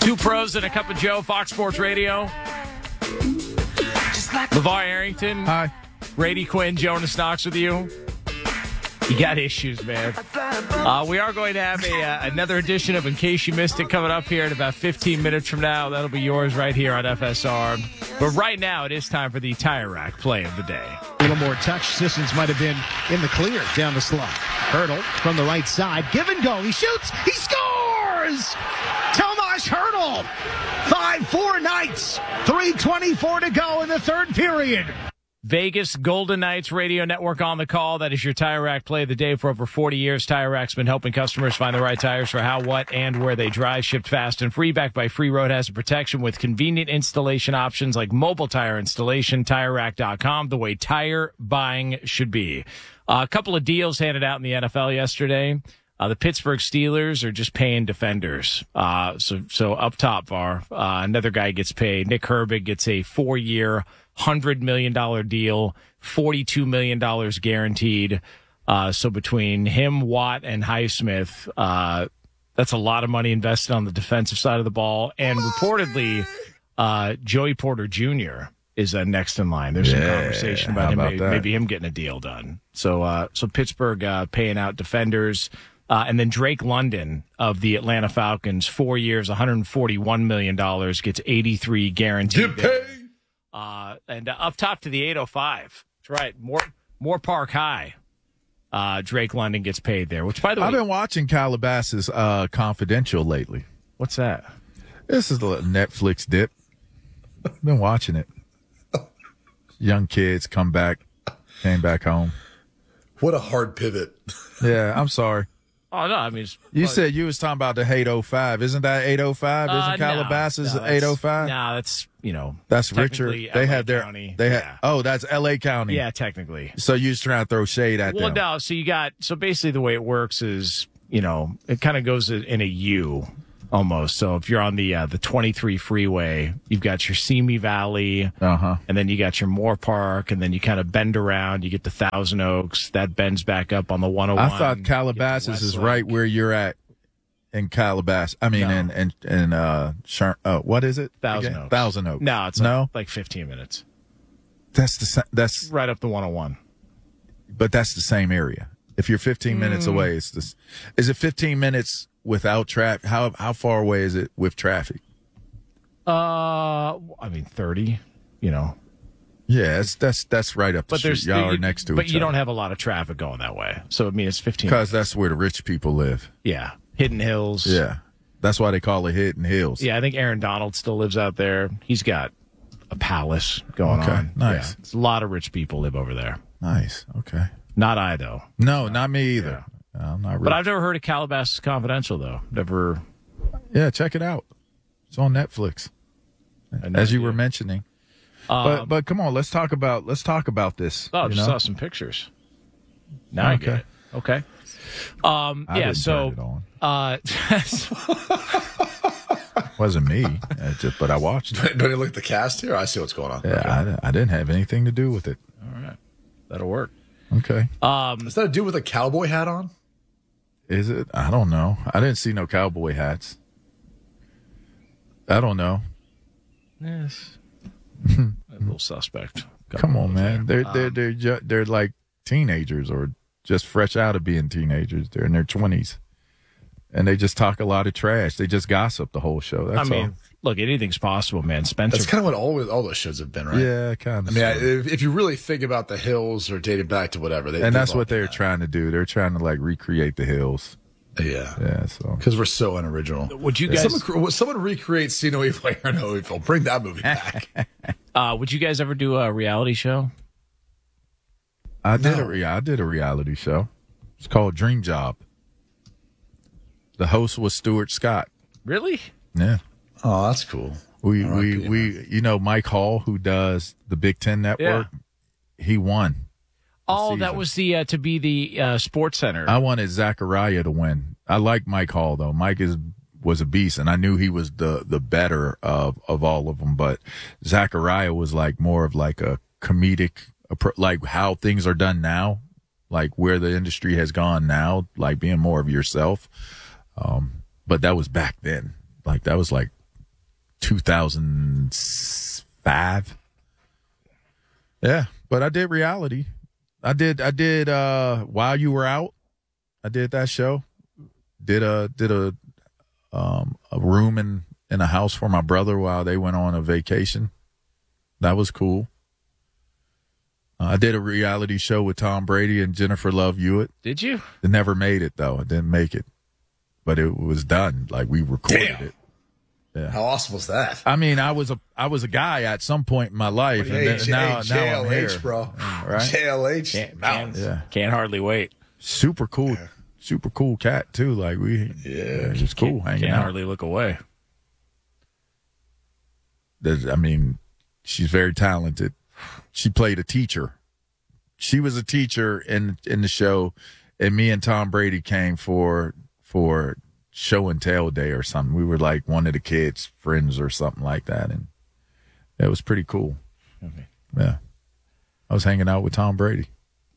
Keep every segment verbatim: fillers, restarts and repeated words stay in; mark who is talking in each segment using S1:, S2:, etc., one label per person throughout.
S1: Two pros and a cup of Joe, Fox Sports Radio. LeVar Arrington.
S2: Hi.
S1: Brady Quinn, Jonas Knox with you. You got issues, man. Uh, we are going to have a uh, another edition of In Case You Missed It coming up here in about fifteen minutes from now. That'll be yours right here on F S R. But right now, it is time for the Tire Rack play of the day.
S3: A little more touch. Sissons might have been in the clear down the slot. Hurdle from the right side. Give and go. He shoots. He scores! Tomas Hurdle. five four Knights. three twenty-four to go in the third period.
S1: Vegas Golden Knights Radio Network on the call. That is your Tire Rack play of the day. For over forty years, Tire Rack's been helping customers find the right tires for how, what, and where they drive. Shipped fast and free, backed by free road hazard protection with convenient installation options like mobile tire installation. Tire Rack dot com, the way tire buying should be. Uh, a couple of deals handed out in the N F L yesterday. Uh, the Pittsburgh Steelers are just paying defenders. Uh, so, so up top, Var, uh, another guy gets paid. Nick Herbig gets a four-year, one hundred million dollars deal, forty-two million dollars guaranteed. Uh, so between him, Watt, and Highsmith, uh, that's a lot of money invested on the defensive side of the ball. And reportedly, uh, Joey Porter Junior is uh, next in line. There's some
S2: Yeah,
S1: conversation about
S2: how
S1: him,
S2: about
S1: maybe,
S2: that?
S1: maybe him getting a deal done. So, uh, so Pittsburgh uh, paying out defenders. Uh, and then Drake London of the Atlanta Falcons, four years, one hundred forty-one million dollars, gets eighty-three guaranteed.
S2: Get paid.
S1: Uh, and uh, up top to the eight oh five. That's right. More, more Park High. Uh, Drake London gets paid there, which, by the way,
S2: I've been watching Calabasas uh, Confidential lately.
S1: what's that?
S2: This is the Netflix dip. Been watching it. Young kids come back, came back home.
S4: What a hard pivot.
S2: Yeah, I'm sorry.
S1: Oh, no, I mean, it's,
S2: You
S1: uh,
S2: said you was talking about the eight oh five. Isn't that eight oh five? Isn't
S1: uh, no,
S2: Calabasas
S1: no, that's-
S2: eight oh five?
S1: No, that's, you know,
S2: That's Richard.
S1: technically
S2: They
S1: L A
S2: had their.
S1: County.
S2: They had.
S1: Yeah.
S2: Oh, that's L A County.
S1: Yeah, technically.
S2: So you was trying to throw shade at
S1: Well,
S2: them.
S1: no. So you got so basically the way it works is, you know, it kind of goes in a U almost. So if you're on the uh, the twenty-three freeway, you've got your Simi Valley,
S2: Uh huh.
S1: and then you got your Moore Park, and then you kind of bend around. You get the Thousand Oaks that bends back up on the one oh one.
S2: I thought Calabasas is right where you're at in Calabasas. I mean,
S1: No.
S2: in in in uh, Shar- uh, what is it?
S1: Thousand
S2: again?
S1: Oaks.
S2: Thousand Oaks.
S1: No, it's
S2: no.
S1: like, like fifteen minutes,
S2: That's the sa- that's
S1: right up the one oh one.
S2: but that's the same area. If you're fifteen minutes
S1: Mm.
S2: away, it's this. Is it fifteen minutes without traffic? How how far away is it with traffic?
S1: Uh, I mean thirty. You know,
S2: Yeah, it's, that's that's right up the
S1: but
S2: street.
S1: there's
S2: Y'all are
S1: you-
S2: next to
S1: but
S2: each
S1: you
S2: other.
S1: don't have a lot of traffic going that way. So I mean, it's fifteen.
S2: Because that's where the rich people live.
S1: Yeah, Hidden Hills.
S2: Yeah, that's why they call it Hidden Hills.
S1: Yeah, I think Aaron Donald still lives out there. He's got a palace going
S2: Okay,
S1: on.
S2: nice.
S1: Yeah, it's a lot of rich people live over there.
S2: Nice. Okay.
S1: Not I, though.
S2: No, not me either. I'm not. Rich.
S1: But I've never heard of Calabasas Confidential, though. Never.
S2: Yeah, check it out. It's on Netflix,
S1: I know
S2: as you
S1: it.
S2: were mentioning.
S1: Um,
S2: But but come on, let's talk about let's talk about this.
S1: oh, I
S2: you
S1: just
S2: know?
S1: saw some pictures. Now I get
S2: Okay.
S1: it. Okay. Um,
S2: I
S1: yeah,
S2: didn't
S1: so.
S2: turn it on.
S1: Uh,
S2: Wasn't me, uh, just, but I watched it.
S4: Don't you look at the cast here? I see what's going on.
S2: Yeah,
S4: Okay.
S2: I, di- I didn't have anything to do with it.
S1: all right. That'll work.
S2: Okay,
S1: Um,
S4: Is that a dude with a cowboy hat on?
S2: is it? I don't know. I didn't see no cowboy hats. I don't know.
S1: yes. A little suspect.
S2: Come on, man. They're
S1: Um,
S2: they're they're ju- they're like teenagers or just fresh out of being teenagers. They're in their twenties, and they just talk a lot of trash. They just gossip the whole show.
S1: I
S2: That's
S1: mean, look, anything's possible, man. Spencer.
S4: That's kind of what all all those shows have been,
S2: all.
S4: right?
S2: Yeah, kind
S4: I
S2: of.
S4: mean, I, if, if you really think about the Hills or dated back to whatever, they,
S2: and that's
S4: they've all
S2: what they're
S4: done
S2: trying to do. They're trying to like recreate the hills.
S4: that. Yeah,
S2: Yeah, so
S4: because we're so unoriginal.
S1: would you guys?
S4: Someone, cr- someone recreate See No Evil, Hear No Evil. Bring that movie back.
S1: Uh, would you guys ever do a reality show?
S2: I did
S4: No.
S2: a re- I did a reality show. It's called Dream Job. The host was Stuart Scott.
S1: Really?
S2: Yeah.
S4: Oh, that's cool.
S2: We
S4: All right,
S2: we
S4: good,
S2: we you know Mike Hall, who does the Big Ten Network, he won.
S1: Oh,
S2: season.
S1: that was the uh, to be the uh, Sports Center.
S2: I wanted Zachariah to win. I like Mike Hall though. Mike is was a beast, and I knew he was the the better of of all of them. But Zachariah was like more of like a comedic, appro- like how things are done now, like where the industry has gone now, like being more of yourself. Um, but that was back then. Like that was like two thousand five. Yeah, but I did reality. I did. I did. Uh, While You Were Out, I did that show. Did a did a um, a room in in a house for my brother while they went on a vacation. That was cool. Uh, I did a reality show with Tom Brady and Jennifer Love Hewitt.
S1: Did you?
S2: It never made it though. It didn't make it, but it was done. Like we recorded
S4: Damn.
S2: it. Yeah.
S4: How awesome was that?
S2: I mean, I was a I was a guy at some point in my life, and
S4: Hey,
S2: then, now
S4: J-
S2: now I'm here.
S4: J L H, bro.
S2: Right?
S4: J L H.
S1: Can't,
S4: mountains.
S1: can't,
S2: Yeah.
S1: can't hardly wait.
S2: Super cool, super cool cat too. Like we, yeah, it's cool hanging
S1: Can't
S2: out.
S1: hardly look away.
S2: There's, I mean, she's very talented. She played a teacher. She was a teacher in in the show, and me and Tom Brady came for for show and tell day or something. We were like one of the kids' friends or something like that, and it was pretty cool.
S1: Okay.
S2: Yeah, I was hanging out with Tom Brady.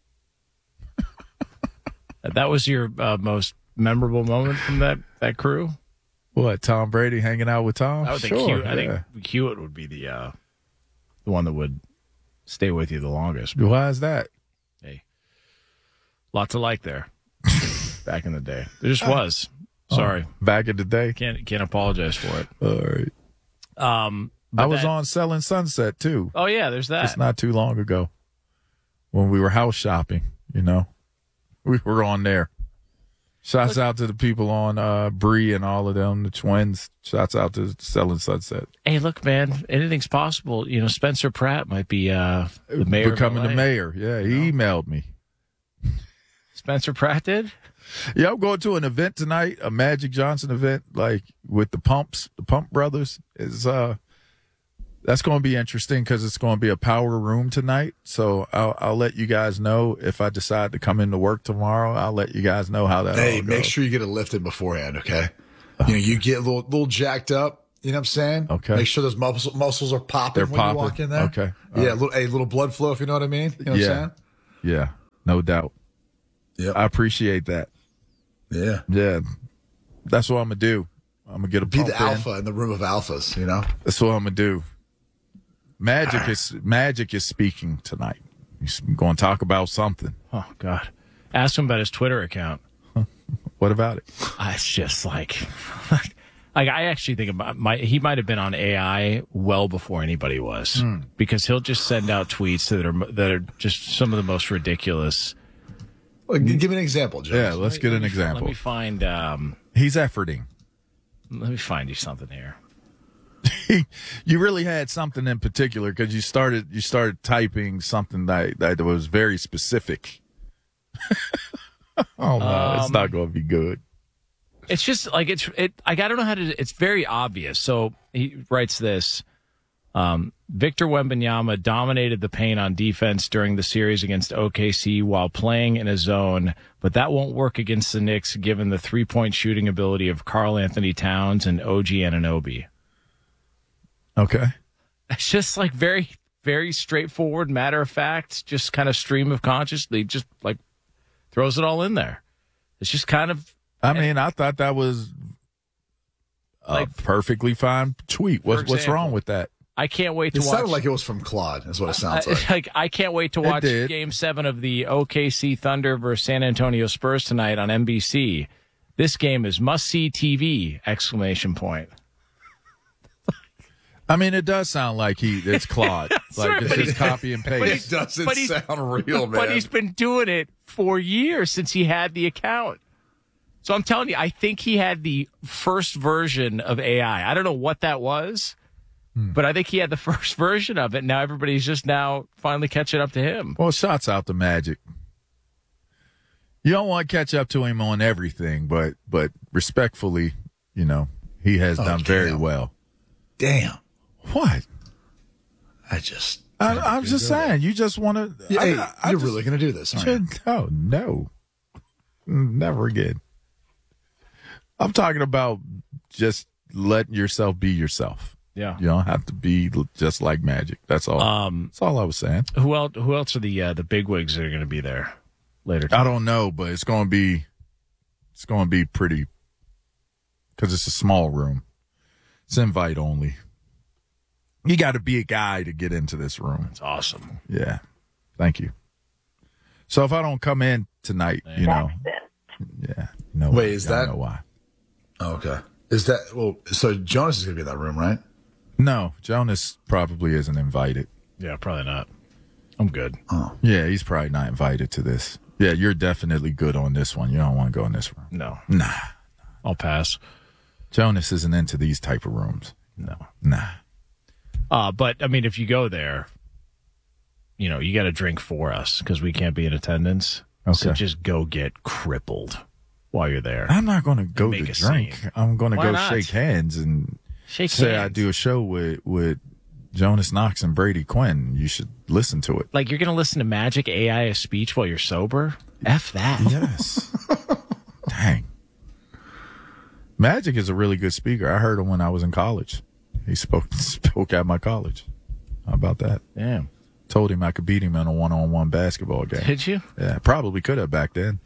S1: That was your uh, most memorable moment from that, that crew?
S2: What, Tom Brady hanging out with Tom?
S1: I would think
S2: Sure,
S1: Hewitt, I
S2: yeah.
S1: think Hewitt would be the uh, the one that would stay with you the longest.
S2: Why is that?
S1: Hey, lots of like there back in the day. There just was. Sorry,
S2: Oh, back in the day.
S1: can't can't apologize for it.
S2: All right.
S1: Um, but
S2: I was
S1: that-
S2: on Selling Sunset too.
S1: Oh yeah, there's that.
S2: It's not too long ago when we were house shopping, you know. We were on there. Shouts
S1: Look-
S2: out to the people on uh, Bree and all of them, the twins. Shouts out to Selling Sunset.
S1: Hey, look, man, anything's possible. You know, Spencer Pratt might be uh, the mayor.
S2: Becoming
S1: of L A.
S2: the mayor. Yeah, he emailed me.
S1: Spencer Pratt did.
S2: Yeah, I'm going to an event tonight, a Magic Johnson event, like with the Pumps, the Pump Brothers. Is uh, that's going to be interesting because it's going to be a power room tonight. So I'll, I'll let you guys know if I decide to come into work tomorrow. I'll let you guys know how that.
S4: Hey,
S2: all
S4: make
S2: goes.
S4: sure you get it lifted beforehand, okay? You know, you get a little, little jacked up. You know what I'm saying?
S2: Okay.
S4: Make sure those muscles, muscles are popping
S2: They're
S4: when
S2: popping.
S4: you walk in there.
S2: Okay. All
S4: Yeah,
S2: right.
S4: a little, a little blood flow, if you know what I mean. You know what
S2: Yeah.
S4: I'm
S2: Yeah, no doubt.
S4: saying?
S2: I appreciate that.
S4: Yeah.
S2: Yeah, that's what I'm gonna do. I'm gonna get a
S4: Be
S2: pump
S4: the
S2: in.
S4: alpha in the room of alphas, you know?
S2: That's what I'm gonna do. Magic is Magic is speaking tonight. He's going to talk about something.
S1: Oh God, ask him about his Twitter account.
S2: What about it?
S1: Uh, It's just like, like I actually think about my. He might have been on A I well before anybody was, because he'll just send out tweets that are that are just some of the most ridiculous.
S4: Well, g- give me an example, Joe.
S2: Yeah, let's get
S1: Let
S2: an
S1: me-
S2: example.
S1: Let me find. Um,
S2: He's efforting.
S1: let me find you something here.
S2: You really had something in particular because you started you started typing something that that was very specific. Oh no, it's
S1: Um,
S2: not going to be good.
S1: It's just like it's it. Like I don't know how to. It's very obvious. So he writes this. Um, Victor Wembanyama dominated the paint on defense during the series against O K C while playing in a zone, but that won't work against the Knicks given the three-point shooting ability of Karl Anthony Towns and O G Anunoby.
S2: Okay.
S1: It's just like very, very straightforward, matter of fact, just kind of stream of consciousness. Just like throws it all in there. It's just kind of
S2: I mean, I thought that was a
S1: Like-
S2: perfectly fine tweet. What's what's
S1: example,
S2: wrong with that?
S1: I can't wait to
S4: It
S1: watch.
S4: sounded like it was from Claude, is what it sounds
S1: I,
S4: like.
S1: like I can't wait to watch
S2: did.
S1: Game Seven of the O K C Thunder versus San Antonio Spurs tonight on N B C. This game is must see T V! Exclamation point.
S2: I mean, it does sound like he it's Claude. Like
S1: right,
S2: it's
S1: but
S2: just copy and
S4: It
S2: paste.
S4: doesn't
S1: but he's-
S4: sound real, man.
S1: But he's been doing it for years since he had the account. So I'm telling you, I think he had the first version of A I. I don't know what that was, but I think he had the first version of it. Now everybody's just now finally catching up to him.
S2: Well, shots out to Magic. You don't want to catch up to him on everything, but but respectfully, you know, he has
S4: Oh,
S2: done very
S4: damn.
S2: well.
S4: Damn.
S2: What?
S4: I just.
S2: I, I'm just saying. You just want to.
S4: Yeah, hey,
S2: I, I
S4: you're
S2: just-
S4: really going to do this, aren't you?
S2: Oh no, never again. I'm talking about just letting yourself be yourself.
S1: Yeah.
S2: You don't have to be just like Magic. That's all.
S1: Um,
S2: That's all I was saying.
S1: who else? Who else are the uh, the bigwigs that are going to be there later?
S2: I don't know, but it's going to be, it's going to be pretty, because it's a small room. It's invite only. You got to be a guy to get into this room.
S1: That's awesome.
S2: Yeah. Thank you. So if I don't come in tonight, you know, yeah. No.
S4: Wait, is that
S2: know why?
S4: Oh, okay. Is that well? So Jonas is gonna be in that room, right?
S2: No, Jonas probably isn't invited.
S1: Yeah, probably not. I'm good.
S4: Oh,
S2: Yeah, he's probably not invited to this. Yeah, you're definitely good on this one. You don't want to go in this room.
S1: No,
S2: Nah.
S1: I'll pass.
S2: Jonas isn't into these type of rooms.
S1: No.
S2: Nah.
S1: Uh, but, I mean, if you go there, you know, you got to drink for us because we can't be in attendance. So
S2: Okay.
S1: just go get crippled while you're there.
S2: I'm not going to go
S1: Make
S2: to
S1: a
S2: drink.
S1: scene.
S2: I'm going to
S1: Why
S2: go
S1: not?
S2: shake hands and
S1: Shake
S2: say
S1: hands.
S2: I do a show with, with Jonas Knox and Brady Quinn. You should listen to it.
S1: Like, you're going to listen to Magic A I of speech while you're sober? F that.
S2: Yes. Dang. Magic is a really good speaker. I heard him when I was in college. He spoke spoke at my college. How about that?
S1: Damn.
S2: Told him I could beat him in a one-on-one basketball game.
S1: Did you?
S2: Yeah, probably could have back then.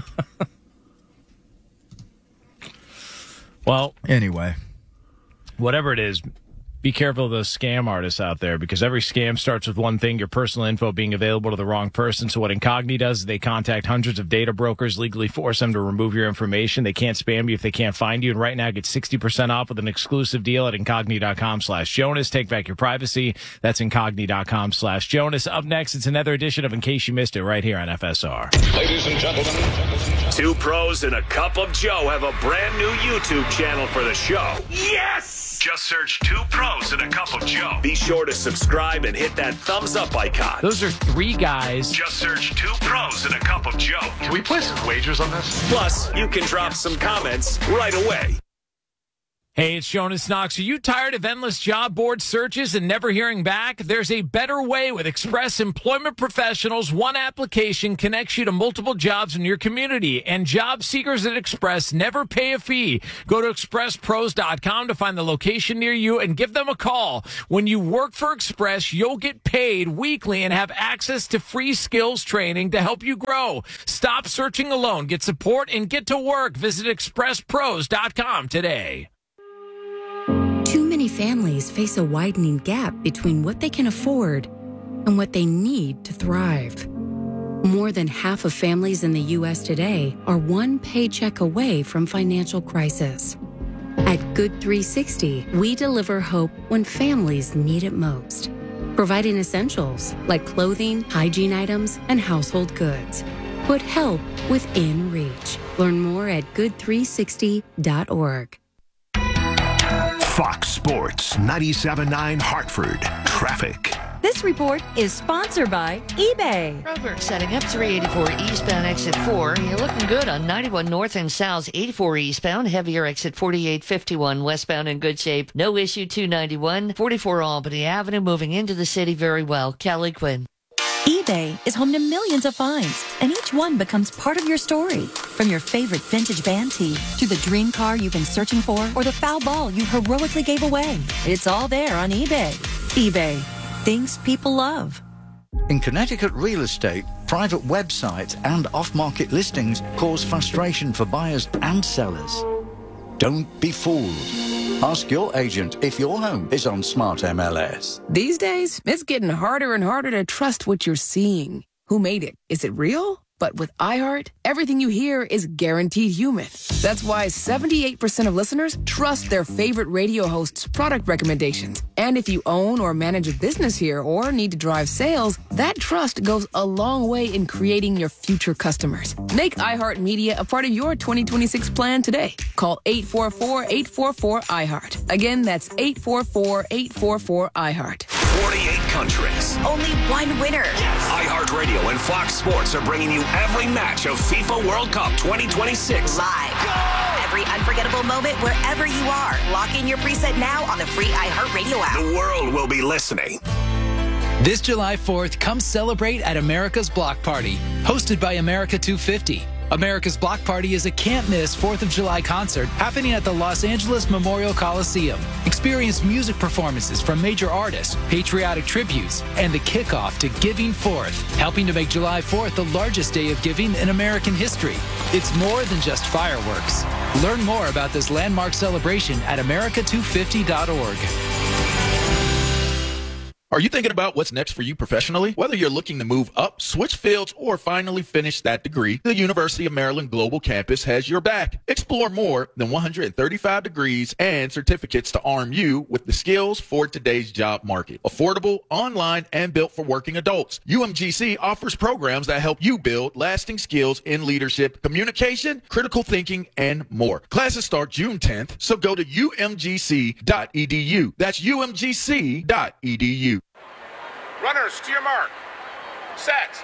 S1: Well,
S2: Anyway,
S1: whatever it is, be careful of those scam artists out there because every scam starts with one thing, your personal info being available to the wrong person. So what Incogni does is they contact hundreds of data brokers, legally force them to remove your information. They can't spam you if they can't find you. And right now, get sixty percent off with an exclusive deal at Incogni.com slash Jonas. Take back your privacy. That's Incogni.com slash Jonas. Up next, it's another edition of In Case You Missed It right here on F S R.
S5: Ladies and gentlemen, two pros and a cup of Joe have a brand new YouTube channel for the show. Yes! Just search Two Pros and a Cup of Joe. Be sure to subscribe and hit that thumbs up icon.
S1: Those are three guys.
S5: Just search Two Pros and a Cup of Joe. Can we place some wagers on this? Plus, you can drop some comments right away.
S1: Hey, it's Jonas Knox. Are you tired of endless job board searches and never hearing back? There's a better way with Express Employment Professionals. One application connects you to multiple jobs in your community, and job seekers at Express never pay a fee. Go to express pros dot com to find the location near you and give them a call. When you work for Express, you'll get paid weekly and have access to free skills training to help you grow. Stop searching alone. Get support and get to work. Visit express pros dot com today.
S6: Too many families face a widening gap between what they can afford and what they need to thrive. More than half of families in the U S today are one paycheck away from financial crisis. At Good three sixty, we deliver hope when families need it most, providing essentials like clothing, hygiene items, and household goods. Put help within reach. Learn more at good three sixty dot org.
S7: Fox Sports ninety-seven point nine Hartford. Traffic.
S8: This report is sponsored by eBay.
S9: Roadwork setting up three eighty-four eastbound exit four. You're looking good on ninety-one north and south eighty-four eastbound. Heavier exit forty-eight fifty-one westbound in good shape. No issue two ninety-one. forty-four Albany Avenue moving into the city very well. Kelly Quinn.
S8: eBay is home to millions of finds, and each one becomes part of your story. From your favorite vintage band tee to the dream car you've been searching for or the foul ball you heroically gave away. It's all there on eBay. eBay. Things people love.
S10: In Connecticut real estate, private websites and off-market listings cause frustration for buyers and sellers. Don't be fooled. Ask your agent if your home is on Smart M L S.
S11: These days, it's getting harder and harder to trust what you're seeing. Who made it? Is it real? But with iHeart, everything you hear is guaranteed human. That's why seventy-eight percent of listeners trust their favorite radio host's product recommendations. And if you own or manage a business here or need to drive sales, that trust goes a long way in creating your future customers. Make iHeartMedia a part of your twenty twenty-six plan today. Call eight four four, eight four four, iHeart. Again, that's eight four four, eight four four, iHeart.
S5: forty-eight countries.
S12: Only one winner.
S5: iHeartRadio and Fox Sports are bringing you every match of FIFA World Cup twenty twenty-six.
S12: Live. Go! Every unforgettable moment wherever you are. Lock in your preset now on the free iHeartRadio app.
S5: The world will be listening.
S13: This July fourth, come celebrate at America's Block Party, hosted by America two fifty. America's Block Party is a can't-miss fourth of July concert happening at the Los Angeles Memorial Coliseum. Experience music performances from major artists, patriotic tributes, and the kickoff to Giving Forth, helping to make July fourth the largest day of giving in American history. It's more than just fireworks. Learn more about this landmark celebration at america two fifty dot org.
S2: Are you thinking about what's next for you professionally? Whether you're looking to move up, switch fields, or finally finish that degree, the University of Maryland Global Campus has your back. Explore more than one hundred thirty-five degrees and certificates to arm you with the skills for today's job market. Affordable, online, and built for working adults. U M G C offers programs that help you build lasting skills in leadership, communication, critical thinking, and more. Classes start June tenth, so go to U M G C dot E D U. That's U M G C dot E D U.
S14: Runners, to your mark. Set.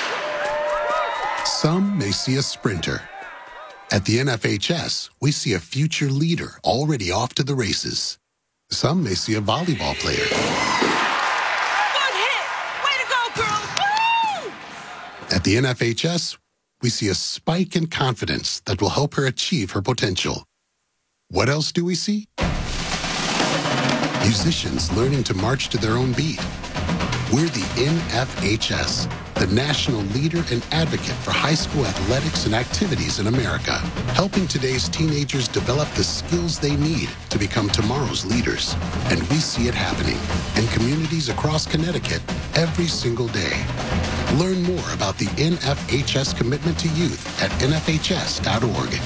S15: Some may see a sprinter. At the N F H S, we see a future leader already off to the races. Some may see a volleyball player.
S16: Good hit! Way to go, girls! Woo!
S15: At the N F H S, we see a spike in confidence that will help her achieve her potential. What else do we see? Musicians learning to march to their own beat. We're the N F H S, the national leader and advocate for high school athletics and activities in America, helping today's teenagers develop the skills they need to become tomorrow's leaders. And we see it happening in communities across Connecticut every single day. Learn more about the N F H S commitment to youth at N F H S dot org.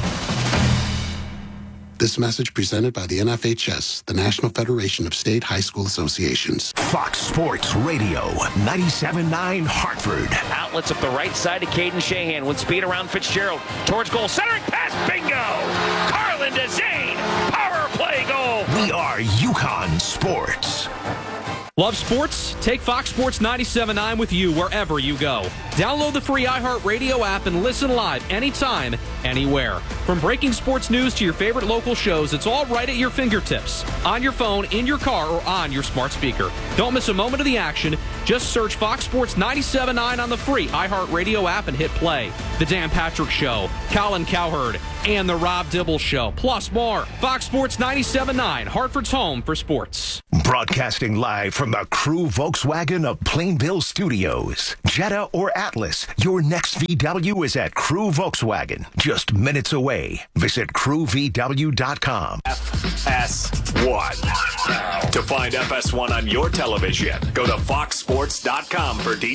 S15: This message presented by the N F H S, the National Federation of State High School Associations.
S7: Fox Sports Radio, ninety-seven point nine Hartford.
S17: Outlets up the right side to Caden Shahan with speed around Fitzgerald. Towards goal, centering pass, bingo! Carlin to Zane, power play goal!
S7: We are UConn Sports.
S18: Love sports? Take Fox Sports ninety-seven point nine with you wherever you go. Download the free iHeartRadio app and listen live anytime, anywhere. From breaking sports news to your favorite local shows, it's all right at your fingertips. On your phone, in your car, or on your smart speaker. Don't miss a moment of the action. Just search Fox Sports ninety-seven point nine on the free iHeartRadio app and hit play. The Dan Patrick Show, Colin Cowherd, and The Rob Dibble Show, plus more. Fox Sports ninety-seven point nine, Hartford's home for sports.
S7: Broadcasting live from the Crew Volkswagen of Plainville Studios. Jetta or Atlas, your next V W is at Crew Volkswagen, just minutes away. Visit crew v w dot com.
S5: F S one. To find F S one on your television, go to fox sports dot com for details.